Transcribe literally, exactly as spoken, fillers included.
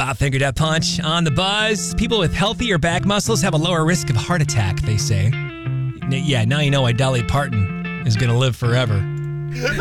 Scott Finger Death Punch on the buzz. People with healthier back muscles have a lower risk of heart attack, they say. Yeah, now you know why Dolly Parton is going to live forever.